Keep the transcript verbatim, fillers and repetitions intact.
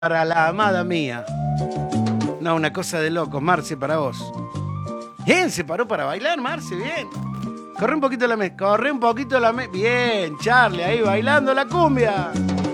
para la amada mía. No, una cosa de loco, Marce, para vos. Bien, se paró para bailar, Marce, bien. Corre un poquito la mesa, corre un poquito la mesa. Bien, Charlie, ahí bailando la cumbia.